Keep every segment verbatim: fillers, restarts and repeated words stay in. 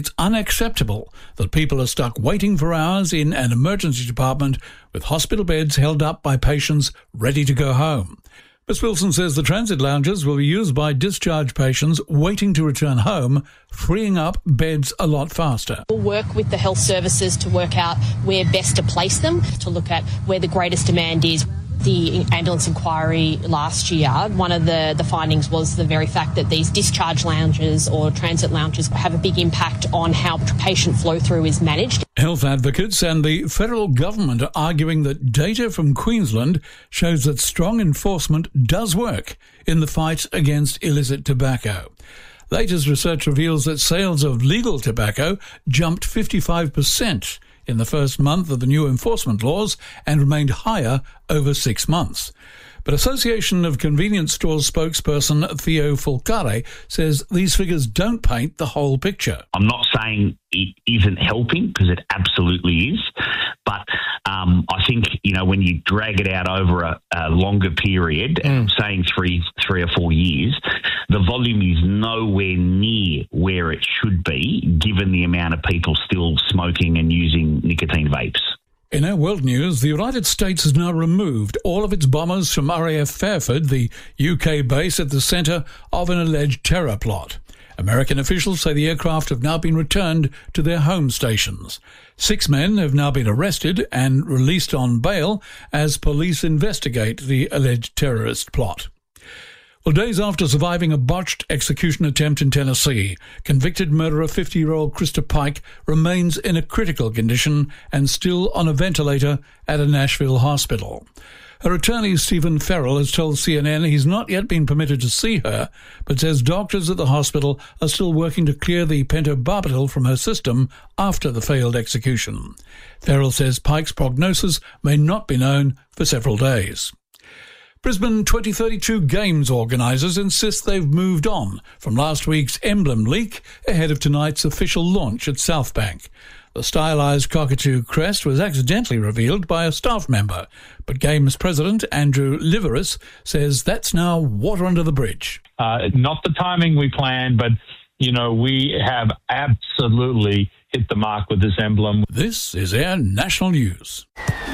It's unacceptable that people are stuck waiting for hours in an emergency department with hospital beds held up by patients ready to go home. Miz Wilson says the transit lounges will be used by discharged patients waiting to return home, freeing up beds a lot faster. We'll work with the health services to work out where best to place them, to look at where the greatest demand is. The ambulance inquiry last year, one of the, the findings was the very fact that these discharge lounges or transit lounges have a big impact on how patient flow through is managed. Health advocates and the federal government are arguing that data from Queensland shows that strong enforcement does work in the fight against illicit tobacco. Latest research reveals that sales of legal tobacco jumped fifty-five percent in the first month of the new enforcement laws and remained higher over six months. But Association of Convenience Stores spokesperson Theo Fulcare says these figures don't paint the whole picture. I'm not saying it isn't helping, because it absolutely is, but um, I think, you know, when you drag it out over a, a longer period, mm. saying three, three or four years, the volume is nowhere near where it should be, given the amount of people still smoking and using nicotine vapes. In our world news, the United States has now removed all of its bombers from R A F Fairford, the U K base at the centre of an alleged terror plot. American officials say the aircraft have now been returned to their home stations. Six men have now been arrested and released on bail as police investigate the alleged terrorist plot. Well, days after surviving a botched execution attempt in Tennessee, convicted murderer fifty-year-old Krista Pike remains in a critical condition and still on a ventilator at a Nashville hospital. Her attorney, Stephen Farrell, has told C N N he's not yet been permitted to see her, but says doctors at the hospital are still working to clear the pentobarbital from her system after the failed execution. Farrell says Pike's prognosis may not be known for several days. Brisbane twenty thirty-two Games organisers insist they've moved on from last week's emblem leak ahead of tonight's official launch at Southbank. The stylised cockatoo crest was accidentally revealed by a staff member, but Games president Andrew Liveris says that's now water under the bridge. Uh, not the timing we planned, but, you know, we have absolutely hit the mark with this emblem. This is Air National News.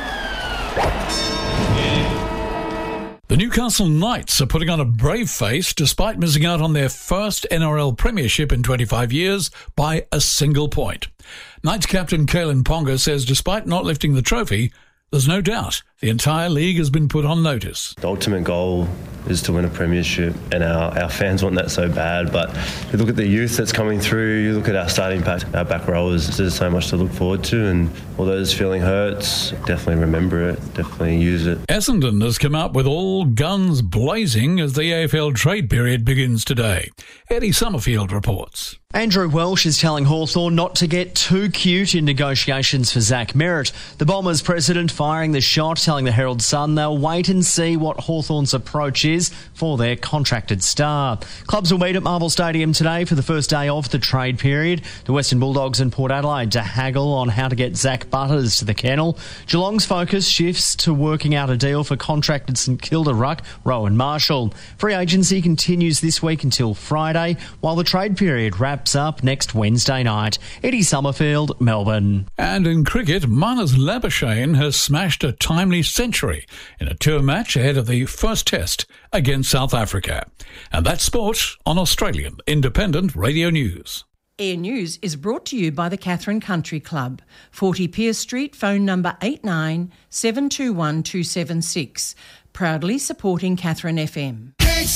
The Newcastle Knights are putting on a brave face despite missing out on their first N R L premiership in twenty-five years by a single point. Knights captain Kalen Ponga says despite not lifting the trophy, there's no doubt the entire league has been put on notice. The ultimate goal is to win a premiership, and our, our fans want that so bad. But you look at the youth that's coming through, you look at our starting pack, our back rowers, there's so much to look forward to, and although this feeling hurts, definitely remember it, definitely use it. Essendon has come up with all guns blazing as the A F L trade period begins today. Eddie Summerfield reports. Andrew Welsh is telling Hawthorn not to get too cute in negotiations for Zach Merritt. The Bombers president firing the shot, telling the Herald Sun they'll wait and see what Hawthorn's approach is for their contracted star. Clubs will meet at Marvel Stadium today for the first day of the trade period. The Western Bulldogs and Port Adelaide to haggle on how to get Zach Butters to the kennel. Geelong's focus shifts to working out a deal for contracted St Kilda ruck Rowan Marshall. Free agency continues this week until Friday, while the trade period wraps up next Wednesday night. Eddie Summerfield, Melbourne. And in cricket, Marnus Labuschagne has smashed a timely century in a tour match ahead of the first test against South Africa. And that's sport on Australian Independent Radio News. Air News is brought to you by the Catherine Country Club, forty Pierce Street, phone number eight nine seven two one two seven six. Proudly supporting Catherine F M.